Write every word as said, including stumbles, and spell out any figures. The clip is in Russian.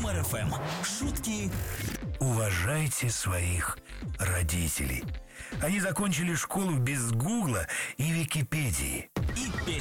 Юмор эф эм. Шутки. Уважайте своих родителей. Они закончили школу без Гугла и Википедии. И песни.